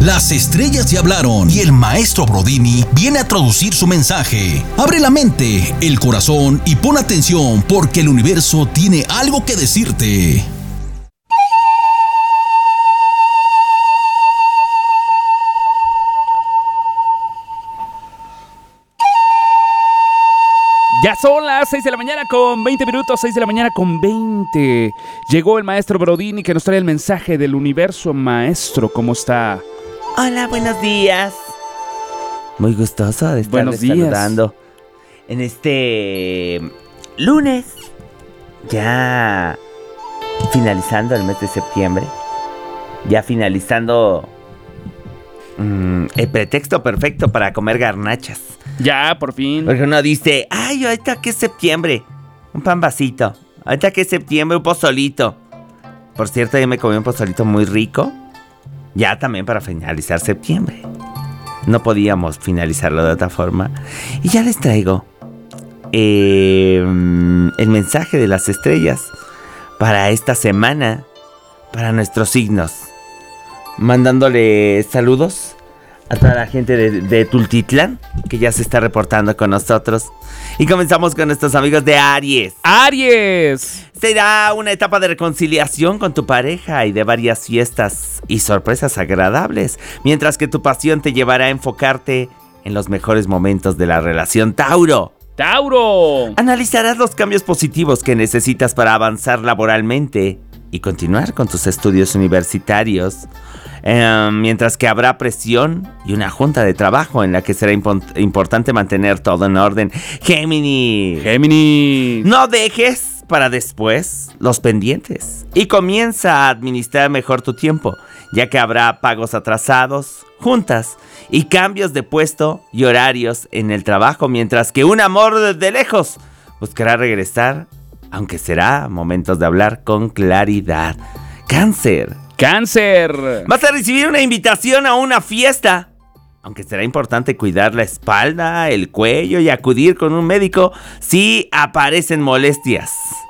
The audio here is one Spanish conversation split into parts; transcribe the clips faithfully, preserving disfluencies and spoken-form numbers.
Las estrellas ya hablaron y el maestro Brodini viene a traducir su mensaje. Abre la mente, el corazón y pon atención porque el universo tiene algo que decirte. Ya son las seis de la mañana con veinte minutos, seis de la mañana con veinte. Llegó el maestro Brodini que nos trae el mensaje del universo. Maestro, ¿cómo está? Hola, buenos días. Muy gustoso de estarles saludando en este lunes, ya finalizando el mes de septiembre, ya finalizando mmm, el pretexto perfecto para comer garnachas. Ya, por fin. Porque uno dice, ay, ahorita que es septiembre, un pan vasito. Ahorita que es septiembre, un pozolito. Por cierto, yo me comí un pozolito muy rico. Ya también para finalizar septiembre. No podíamos finalizarlo de otra forma. Y ya les traigo eh, el mensaje de las estrellas para esta semana, para nuestros signos. Mandándole saludos a toda la gente de, de Tultitlán, que ya se está reportando con nosotros. Y comenzamos con nuestros amigos de Aries. ¡Aries! Será una etapa de reconciliación con tu pareja y de varias fiestas y sorpresas agradables, mientras que tu pasión te llevará a enfocarte en los mejores momentos de la relación. Tauro. ¡Tauro! Analizarás los cambios positivos que necesitas para avanzar laboralmente y continuar con tus estudios universitarios. Eh, mientras que habrá presión y una junta de trabajo en la que será impo- importante mantener todo en orden. Géminis. Géminis. No dejes para después los pendientes y comienza a administrar mejor tu tiempo, ya que habrá pagos atrasados, juntas y cambios de puesto y horarios en el trabajo, mientras que un amor de lejos buscará regresar, aunque será momentos de hablar con claridad. Cáncer. ¡Cáncer! Vas a recibir una invitación a una fiesta, aunque será importante cuidar la espalda, el cuello y acudir con un médico si aparecen molestias.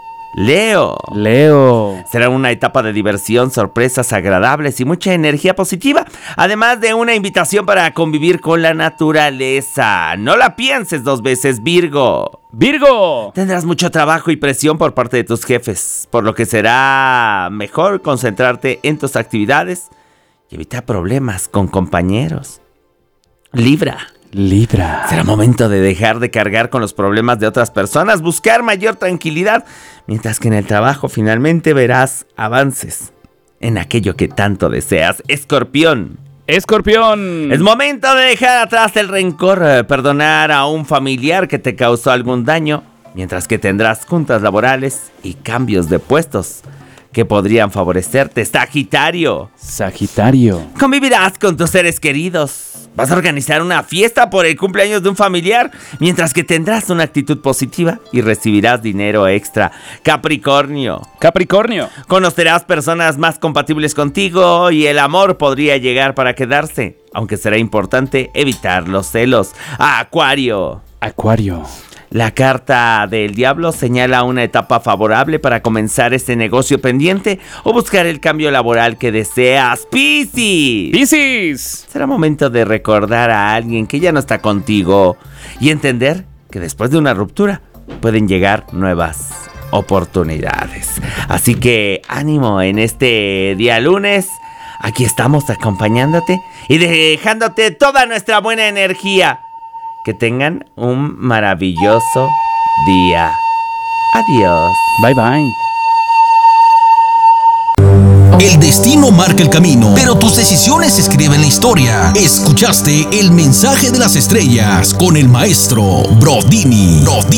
Leo. Leo. Será una etapa de diversión, sorpresas agradables y mucha energía positiva, además de una invitación para convivir con la naturaleza. No la pienses dos veces, Virgo. Virgo. Tendrás mucho trabajo y presión por parte de tus jefes, por lo que será mejor concentrarte en tus actividades y evitar problemas con compañeros. Libra. Libra. Será momento de dejar de cargar con los problemas de otras personas, buscar mayor tranquilidad, mientras que en el trabajo finalmente verás avances en aquello que tanto deseas. Escorpión. Escorpión. Es momento de dejar atrás el rencor, perdonar a un familiar que te causó algún daño, mientras que tendrás juntas laborales y cambios de puestos que podrían favorecerte. Sagitario. Sagitario. Convivirás con tus seres queridos. Vas a organizar una fiesta por el cumpleaños de un familiar, mientras que tendrás una actitud positiva y recibirás dinero extra. Capricornio. Capricornio. Conocerás personas más compatibles contigo y el amor podría llegar para quedarse, aunque será importante evitar los celos. Acuario. Acuario. La carta del diablo señala una etapa favorable para comenzar este negocio pendiente o buscar el cambio laboral que deseas. Piscis. Piscis. Será momento de recordar a alguien que ya no está contigo y entender que después de una ruptura pueden llegar nuevas oportunidades. Así que ánimo en este día lunes. Aquí estamos acompañándote y dejándote toda nuestra buena energía. Que tengan un maravilloso día. Adiós. Bye bye. El destino marca el camino, pero tus decisiones escriben la historia. Escuchaste el mensaje de las estrellas con el maestro Brodini. Brodini.